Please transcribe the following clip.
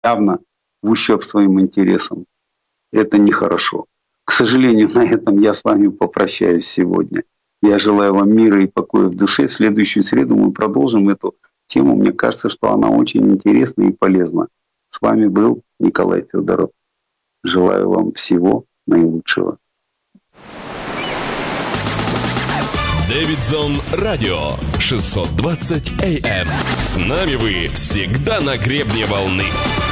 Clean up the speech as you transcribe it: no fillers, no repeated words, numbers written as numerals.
явно в ущерб своим интересам. Это нехорошо. К сожалению, на этом я с вами попрощаюсь сегодня. Я желаю вам мира и покоя в душе. В следующую среду мы продолжим эту тему. Мне кажется, что она очень интересна и полезна. С вами был Николай Федоров. Желаю вам всего наилучшего. Дэвидсон Радио 620 AM. С нами вы всегда на гребне волны.